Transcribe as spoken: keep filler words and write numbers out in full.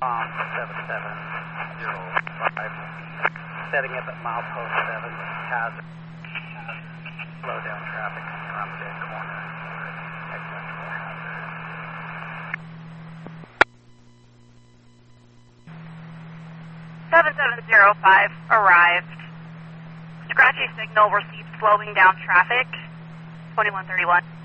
on seven seven zero five, setting up at milepost seven, hazard, slow down traffic around the dead corner. Exit for hazard. seven seven zero five arrived. Scratchy signal received slowing down traffic, twenty-one thirty-one.